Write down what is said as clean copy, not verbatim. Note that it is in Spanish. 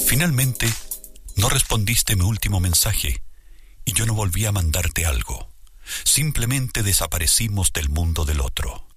Finalmente, no respondiste mi último mensaje y yo no volví a mandarte algo. Simplemente desaparecimos del mundo del otro.